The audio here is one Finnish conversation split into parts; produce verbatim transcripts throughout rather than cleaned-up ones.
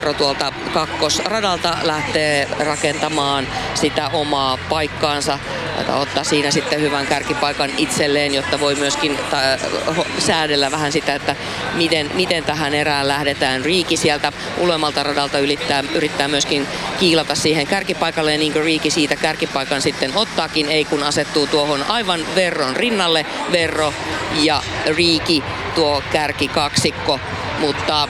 tuolta kakkosradalta lähtee rakentamaan sitä omaa paikkaansa. Ottaa siinä sitten hyvän kärkipaikan itselleen, jotta voi myöskin säädellä vähän sitä, että miten, miten tähän erään lähdetään. Riiki sieltä ulemmalta radalta yrittää, yrittää myöskin kiilata siihen kärkipaikalle, ja niin kuin Riiki siitä kärkipaikan sitten ottaakin, ei kun asettuu tuohon aivan Verron rinnalle. Verro ja Riiki tuo kärkikaksikko, mutta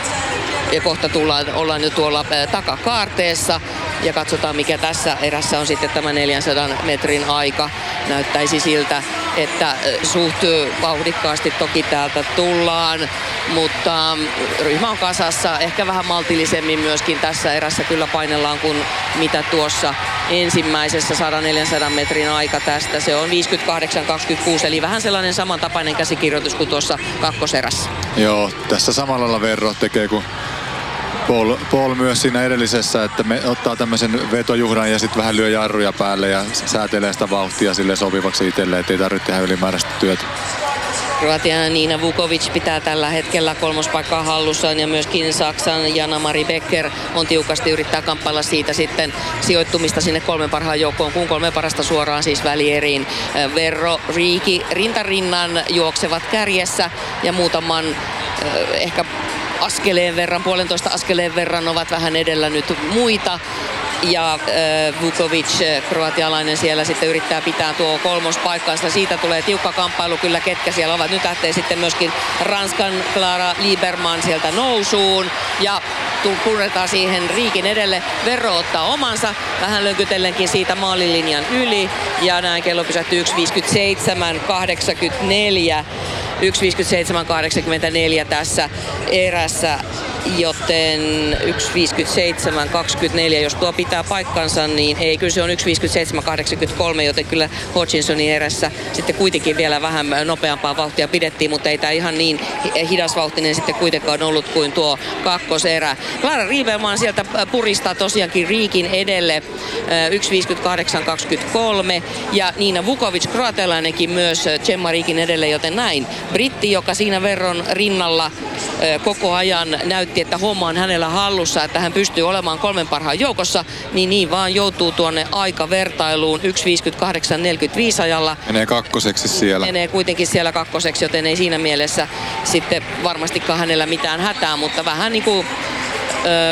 ja kohta tullaan, ollaan jo tuolla takakaarteessa ja katsotaan mikä tässä erässä on sitten tämä neljänsadan metrin aika. Näyttäisi siltä, että suht vauhdikkaasti toki täältä tullaan, mutta ryhmä on kasassa. Ehkä vähän maltillisemmin myöskin tässä erässä kyllä painellaan kuin mitä tuossa ensimmäisessä sata neljäsataa metrin aika tästä. Se on viisikymmentäkahdeksan kaksikymmentäkuusi, eli vähän sellainen samantapainen käsikirjoitus kuin tuossa kakkoserässä. Joo, tässä samalla lailla Verro tekee kuin Paul, Paul myös siinä edellisessä, että me ottaa tämmöisen vetojuhdan ja sitten vähän lyö jarruja päälle ja säätelee sitä vauhtia sille sopivaksi itselleen, ettei tarvitse tehdä ylimääräistä työtä. Kroatian Nina Vukovic pitää tällä hetkellä kolmospaikkaa hallussaan ja myöskin Saksan Jana-Mari Becker on tiukasti yrittää kamppailla siitä sitten sijoittumista sinne kolmen parhaan joukkoon, kun kolme parasta suoraan siis välieriin. Verro, Riiki rintarinnan juoksevat kärjessä ja muutaman ehkä askeleen verran, puolentoista askeleen verran ovat vähän edellä nyt muita. Ja äh, Vukovic, kroatialainen, siellä sitten yrittää pitää tuo kolmospaikkansa. Siitä tulee tiukka kamppailu kyllä, ketkä siellä ovat. Nyt lähtee sitten myöskin Ranskan Clara Lieberman sieltä nousuun. Ja purretaan siihen Riikin edelle. Verro ottaa omansa, vähän lönkytellenkin siitä maalilinjan yli. Ja näin kello pysähtyy yksi viisikymmentäseitsemän kahdeksankymmentäneljä. yksi viisikymmentäseitsemän kahdeksankymmentäneljä tässä erässä, joten yksi viisikymmentäseitsemän kaksikymmentäneljä, jos tuo pitää paikkansa, niin ei, kyllä se on yksi viisikymmentäseitsemän kahdeksankymmentäkolme, joten kyllä Hodgkinsonin erässä sitten kuitenkin vielä vähän nopeampaa vauhtia pidettiin, mutta ei tämä ihan niin hidasvauhtinen sitten kuitenkaan ollut kuin tuo kakkoserä. Clara Lieberman sieltä puristaa tosiaankin Riikin edelle yksi viisikymmentäkahdeksan kaksikymmentäkolme ja Nina Vukovic, kroatialainenkin myös Gemma Riikin edelle, joten näin. Britti, joka siinä Verron rinnalla koko ajan näytti, että homma on hänellä hallussa, että hän pystyy olemaan kolmen parhaan joukossa, niin niin vaan joutuu tuonne aikavertailuun yksi viisikymmentäkahdeksan neljäkymmentäviisi ajalla. Menee kakkoseksi siellä. Menee kuitenkin siellä kakkoseksi, joten ei siinä mielessä sitten varmastikaan hänellä mitään hätää, mutta vähän niin kuin Öö,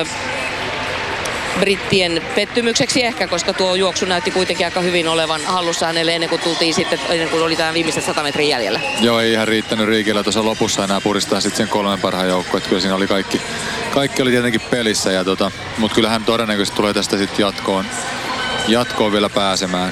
brittien pettymykseksi ehkä, koska tuo juoksu näytti kuitenkin aika hyvin olevan hallussa hänelle ennen kuin tultiin sitten, ennen kuin oli tämä viimeiset sata metrin jäljellä. Joo, ei ihan riittänyt Riikillä tuossa lopussa enää puristaa sitten sen kolmen parhaan joukkoon, että kyllä siinä oli kaikki, kaikki oli tietenkin pelissä, ja tota, mutta kyllähän todennäköisesti tulee tästä sitten jatkoon, jatkoon vielä pääsemään.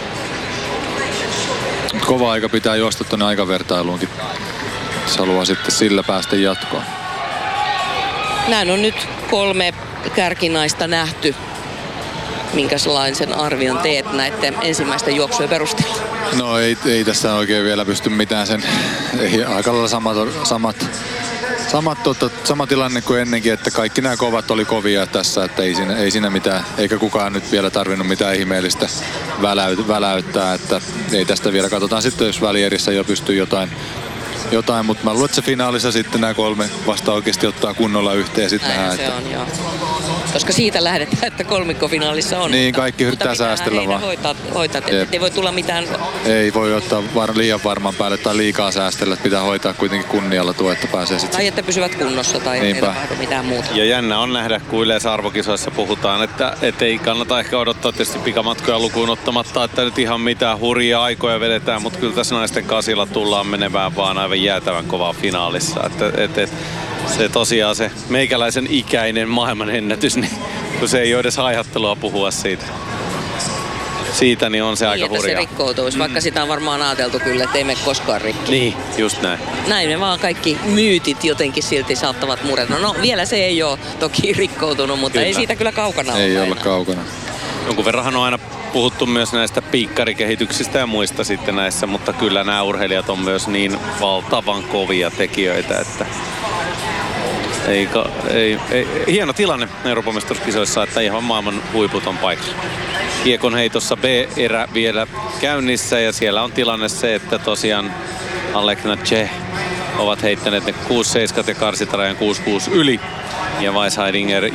Mut kova aika pitää juosta tuonne aikavertailuunkin, jos haluaa sitten sillä päästä jatkoon. Näin on nyt kolme kärkinaista nähty. Minkälaisen arvion teet näiden ensimmäisten juoksujen perusteella? No ei, ei tässä oikein vielä pysty mitään sen. Ei, aika lailla samat, samat, samat, tota, sama tilanne kuin ennenkin, että kaikki nämä kovat oli kovia tässä, että ei siinä, ei siinä mitään, eikä kukaan nyt vielä tarvinnut mitään ihmeellistä väläyt, väläyttää, että ei tästä vielä, katsotaan sitten, jos välierissä jo pystyy jotain jotain, mutta mä luulen, että se finaalissa sitten nämä kolme vasta oikeasti ottaa kunnolla yhteen ja sitten nähdään, se että... on, joo. Koska siitä lähdetään, että kolmikkofinaalissa on. Niin, kaikki yrittää säästellä vaan. Hoitaa, hoitaa että ei voi tulla mitään... Ei voi ottaa var, liian varman päälle tai liikaa säästellä, että pitää hoitaa kuitenkin kunnialla tuo, että pääsee sitten... Tai että pysyvät kunnossa tai ei tapahdu mitään muuta. Ja jännä on nähdä, kun yleensä arvokisoissa puhutaan, että et ei kannata ehkä odottaa tietysti pikamatkoja lukuun ottamatta, että nyt ihan mitään hurjia aikoja vedetään, mutta kyllä tässä naisten kasilla tullaan menemään vaan aivan jäätävän kovaa finaalissa. Että, et, et, se tosiaan se meikäläisen ikäinen maailmanennätys, niin kun se ei ole edes haihattelua puhua siitä. Siitä niin on se niin, aika hurjaa. Se rikkoutuisi, mm. vaikka sitä on varmaan ajateltu kyllä, että ei mene koskaan rikki. Niin, just näin. Näin ne vaan kaikki myytit jotenkin silti saattavat murena. No vielä se ei ole toki rikkoutunut, mutta kyllä. Ei siitä kyllä kaukana ole. Ei olla kaukana. Jonkun verran on aina puhuttu myös näistä piikkarikehityksistä ja muista sitten näissä, mutta kyllä nämä urheilijat on myös niin valtavan kovia tekijöitä, että ei, ei, ei, hieno tilanne Euroopan mestaruuskisoissa, että ihan maailman huiput on paikalla. Kiekonheitossa B-erä vielä käynnissä ja siellä on tilanne se, että tosiaan Alekna Che ovat heittäneet ne kuusi seitsemän ja karsitarajan kuusi kuusi yli ja Weisheidinger